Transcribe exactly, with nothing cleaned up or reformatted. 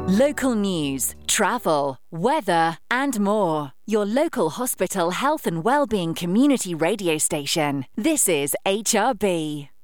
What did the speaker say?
Local news, travel, weather and more. Your local hospital health and wellbeing community radio station. This is H R B.